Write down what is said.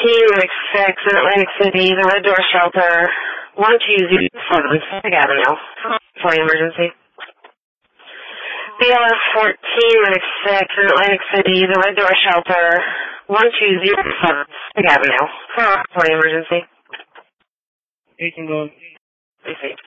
Atlantic 6 in Atlantic City, the Red Door Shelter, 1207 Pacific Avenue, for the emergency. BLS 14 Atlantic 6 in Atlantic City, the Red Door Shelter, 1207 Pacific Avenue, for the emergency. 18 going. I see.